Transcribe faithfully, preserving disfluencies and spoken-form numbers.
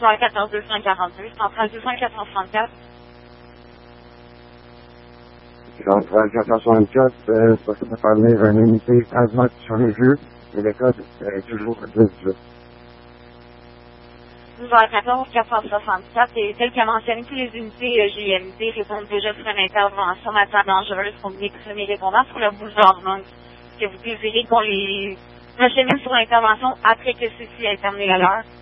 zéro quatorze deux cent quarante-deux, centrale deux cent quatre cent trente-quatre. Centrale quatre cent soixante-quatre, euh, c'est parce que ça parlait d'une unité hazmat sur les jeux, et le code est toujours dix dix-huit. zéro quatorze quatre cent soixante-quatre, et tel qu'a mentionné, toutes les unités euh, G M D répondent déjà sur une intervention matière dangereuse pour les premiers répondants pour le boulevard. Donc, que vous désirez qu'on les achemine sur l'intervention après que ceci ait terminé à l'heure.